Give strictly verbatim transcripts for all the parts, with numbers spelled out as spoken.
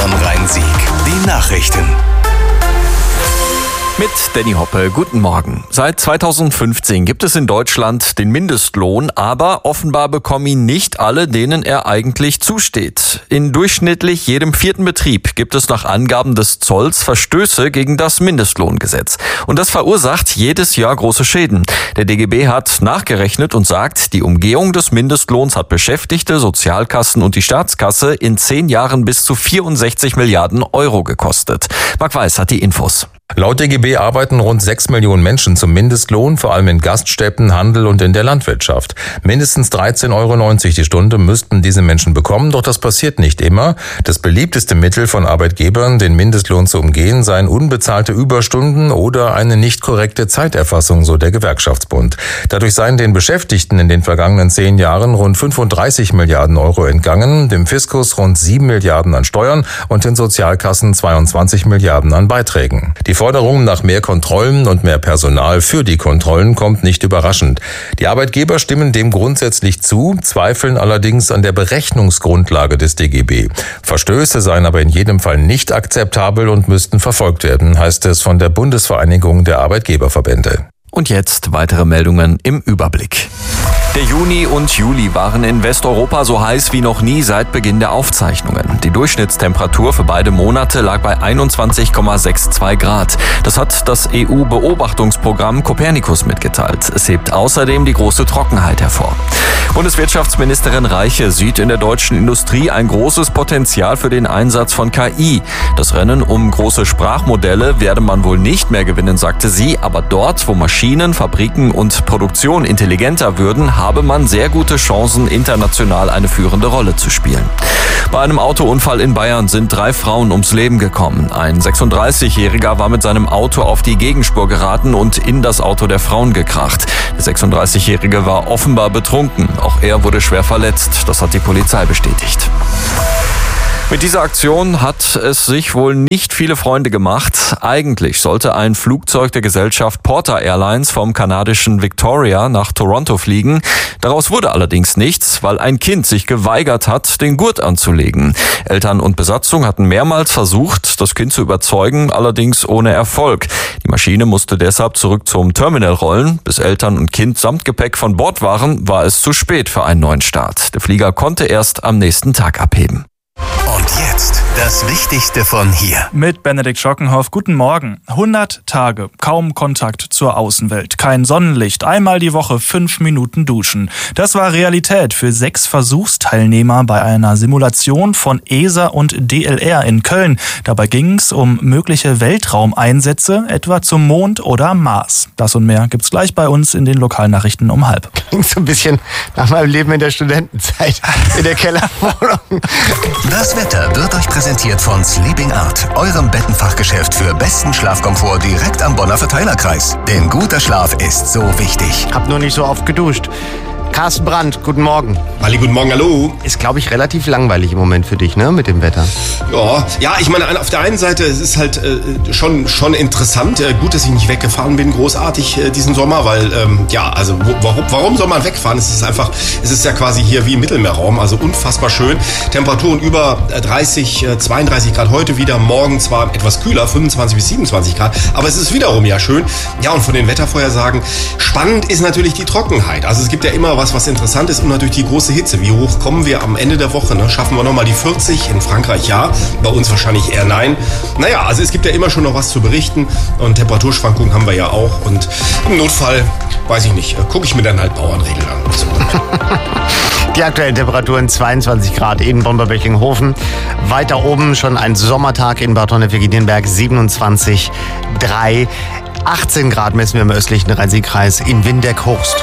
Bonn-Rhein-Sieg. Die Nachrichten. Mit Danny Hoppe, guten Morgen. Seit zweitausendfünfzehn gibt es in Deutschland den Mindestlohn, aber offenbar bekommen ihn nicht alle, denen er eigentlich zusteht. In durchschnittlich jedem vierten Betrieb gibt es nach Angaben des Zolls Verstöße gegen das Mindestlohngesetz. Und das verursacht jedes Jahr große Schäden. Der D G B hat nachgerechnet und sagt, die Umgehung des Mindestlohns hat Beschäftigte, Sozialkassen und die Staatskasse in zehn Jahren bis zu vierundsechzig Milliarden Euro gekostet. Marc Weiß hat die Infos. Laut D G B arbeiten rund sechs Millionen Menschen zum Mindestlohn, vor allem in Gaststätten, Handel und in der Landwirtschaft. Mindestens dreizehn Euro neunzig die Stunde müssten diese Menschen bekommen, doch das passiert nicht immer. Das beliebteste Mittel von Arbeitgebern, den Mindestlohn zu umgehen, seien unbezahlte Überstunden oder eine nicht korrekte Zeiterfassung, so der Gewerkschaftsbund. Dadurch seien den Beschäftigten in den vergangenen zehn Jahren rund fünfunddreißig Milliarden Euro entgangen, dem Fiskus rund sieben Milliarden an Steuern und den Sozialkassen zweiundzwanzig Milliarden an Beiträgen. Die Forderung nach mehr Kontrollen und mehr Personal für die Kontrollen kommt nicht überraschend. Die Arbeitgeber stimmen dem grundsätzlich zu, zweifeln allerdings an der Berechnungsgrundlage des D G B. Verstöße seien aber in jedem Fall nicht akzeptabel und müssten verfolgt werden, heißt es von der Bundesvereinigung der Arbeitgeberverbände. Und jetzt weitere Meldungen im Überblick. Der Juni und Juli waren in Westeuropa so heiß wie noch nie seit Beginn der Aufzeichnungen. Die Durchschnittstemperatur für beide Monate lag bei einundzwanzig Komma zweiundsechzig Grad. Das hat das E U-Beobachtungsprogramm Copernicus mitgeteilt. Es hebt außerdem die große Trockenheit hervor. Bundeswirtschaftsministerin Reiche sieht in der deutschen Industrie ein großes Potenzial für den Einsatz von K I. Das Rennen um große Sprachmodelle werde man wohl nicht mehr gewinnen, sagte sie, aber dort, wo Maschinen, Fabriken und Produktion intelligenter würden, habe man sehr gute Chancen, international eine führende Rolle zu spielen. Bei einem Autounfall in Bayern sind drei Frauen ums Leben gekommen. Ein sechsunddreißigjähriger war mit seinem Auto auf die Gegenspur geraten und in das Auto der Frauen gekracht. Der sechsunddreißigjährige war offenbar betrunken. Auch er wurde schwer verletzt. Das hat die Polizei bestätigt. Mit dieser Aktion hat es sich wohl nicht viele Freunde gemacht. Eigentlich sollte ein Flugzeug der Gesellschaft Porter Airlines vom kanadischen Victoria nach Toronto fliegen. Daraus wurde allerdings nichts, weil ein Kind sich geweigert hat, den Gurt anzulegen. Eltern und Besatzung hatten mehrmals versucht, das Kind zu überzeugen, allerdings ohne Erfolg. Die Maschine musste deshalb zurück zum Terminal rollen. Bis Eltern und Kind samt Gepäck von Bord waren, war es zu spät für einen neuen Start. Der Flieger konnte erst am nächsten Tag abheben. Und jetzt das Wichtigste von hier. Mit Benedikt Schockenhoff, guten Morgen. hundert Tage, kaum Kontakt zur Außenwelt, kein Sonnenlicht, einmal die Woche fünf Minuten duschen. Das war Realität für sechs Versuchsteilnehmer bei einer Simulation von E S A und D L R in Köln. Dabei ging es um mögliche Weltraumeinsätze, etwa zum Mond oder Mars. Das und mehr gibt's gleich bei uns in den Lokalnachrichten um halb. Klingt so ein bisschen nach meinem Leben in der Studentenzeit in der Kellerwohnung. Das Wetter wird euch präsentiert von Sleeping Art, eurem Bettenfachgeschäft für besten Schlafkomfort direkt am Bonner Verteilerkreis. Denn guter Schlaf ist so wichtig. Hab nur nicht so oft geduscht. Carsten Brandt, guten Morgen. Ali, guten Morgen, hallo. Ist, glaube ich, relativ langweilig im Moment für dich, ne, mit dem Wetter. Ja, ja, ich meine, auf der einen Seite, es ist halt äh, schon, schon interessant. Äh, gut, dass ich nicht weggefahren bin, großartig äh, diesen Sommer, weil, ähm, ja, also wo, warum, warum soll man wegfahren? Es ist einfach, es ist ja quasi hier wie im Mittelmeerraum, also unfassbar schön. Temperaturen über dreißig, zweiunddreißig Grad heute wieder, morgen zwar etwas kühler, fünfundzwanzig bis siebenundzwanzig Grad, aber es ist wiederum ja schön. Ja, und von den Wettervorhersagen, spannend ist natürlich die Trockenheit. Also es gibt ja immer was, was interessant ist und natürlich die große Hitze. Wie hoch kommen wir am Ende der Woche? Ne? Schaffen wir nochmal die vierzig? In Frankreich ja, bei uns wahrscheinlich eher nein. Naja, also es gibt ja immer schon noch was zu berichten und Temperaturschwankungen haben wir ja auch und im Notfall, weiß ich nicht, gucke ich mir dann halt Bauernregeln an. Die aktuellen Temperaturen zweiundzwanzig Grad in Bonn-Böcklinghofen. Weiter oben schon ein Sommertag in Bad Honnef-Wegidinberg, siebenundzwanzig Komma drei. achtzehn Grad messen wir im östlichen Rhein-Sieg-Kreis in Windeck-Horst.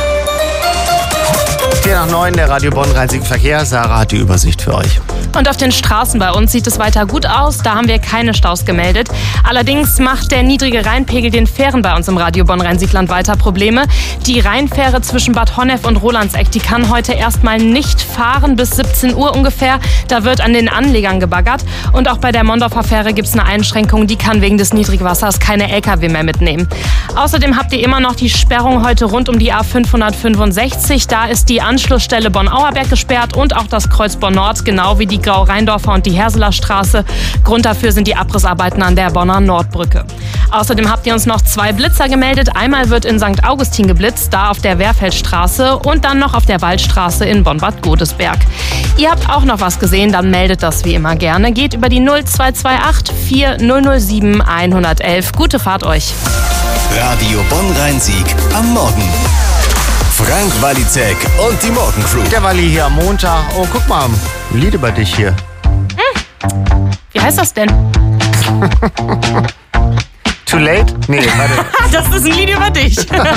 vier nach neun, der Radio Bonn-Rhein-Sieg-Verkehr. Sarah hat die Übersicht für euch. Und auf den Straßen bei uns sieht es weiter gut aus. Da haben wir keine Staus gemeldet. Allerdings macht der niedrige Rheinpegel den Fähren bei uns im Radio Bonn-Rhein-Siegland weiter Probleme. Die Rheinfähre zwischen Bad Honnef und Rolandseck, die kann heute erstmal nicht fahren bis siebzehn Uhr ungefähr. Da wird an den Anlegern gebaggert. Und auch bei der Mondorfer Fähre gibt es eine Einschränkung. Die kann wegen des Niedrigwassers keine L K W mehr mitnehmen. Außerdem habt ihr immer noch die Sperrung heute rund um die A fünfhundertfünfundsechzig. Da ist die Anschlussstelle Bonn-Auerberg gesperrt und auch das Kreuz Bonn-Nord, genau wie die Grau-Rheindorfer und die Herseler Straße. Grund dafür sind die Abrissarbeiten an der Bonner Nordbrücke. Außerdem habt ihr uns noch zwei Blitzer gemeldet. Einmal wird in Sankt Augustin geblitzt, da auf der Wehrfeldstraße und dann noch auf der Waldstraße in Bonn-Bad Godesberg. Ihr habt auch noch was gesehen, dann meldet das wie immer gerne. Geht über die null zwei zwei acht vier null null sieben eins eins eins. Gute Fahrt euch. Radio Bonn-Rhein-Sieg am Morgen. Frank Walizek und die Morgencrew. Der Walli hier am Montag. Oh, guck mal, ein Lied über dich hier. Hm. Wie heißt das denn? Too late? Nee, warte. Das ist ein Lied über dich.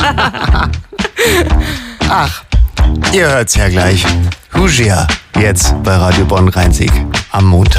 Ach, ihr hört's ja gleich. Hujia, jetzt bei Radio Bonn-Rhein-Sieg am Montag.